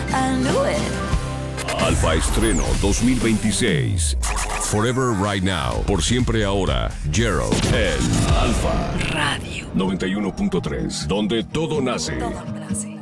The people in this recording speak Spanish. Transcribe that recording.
I knew it. Alfa Estreno 2026. Forever Right Now. Por siempre ahora. Gerald en Alfa Radio 91.3. Donde todo nace. Todo nace.